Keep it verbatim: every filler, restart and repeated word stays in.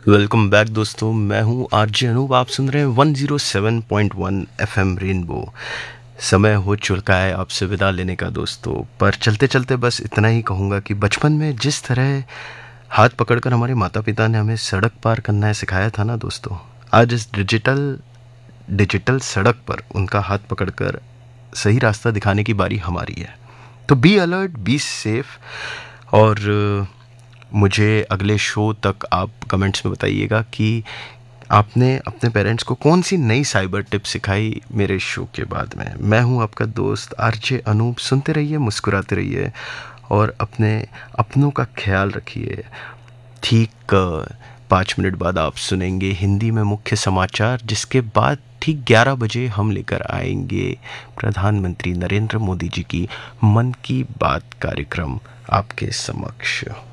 Welcome back दोस्तों, मैं हूं आरजे अनूप। आप सुन रहे हैं one zero seven point one FM rainbow. समय हो चुका है आपसे विदा लेने का दोस्तों, पर चलते चलते बस इतना ही कहूँगा कि बचपन में जिस तरह हाथ पकड़कर हमारे माता पिता ने हमें सड़क पार करना है सिखाया था ना दोस्तों, आज इस डिजिटल डिजिटल सड़क पर उनका हाथ पकड़कर सही रास्ता दिखाने की बारी हमारी है। तो बी अलर्ट, बी सेफ। और मुझे अगले शो तक आप कमेंट्स में बताइएगा कि आपने अपने पेरेंट्स को कौन सी नई साइबर टिप सिखाई मेरे शो के बाद में। मैं हूं आपका दोस्त आरजे अनूप। सुनते रहिए, मुस्कुराते रहिए और अपने अपनों का ख्याल रखिए। ठीक अ, पाँच मिनट बाद आप सुनेंगे हिंदी में मुख्य समाचार, जिसके बाद ठीक ग्यारह बजे हम लेकर आएंगे प्रधानमंत्री नरेंद्र मोदी जी की मन की बात कार्यक्रम आपके समक्ष।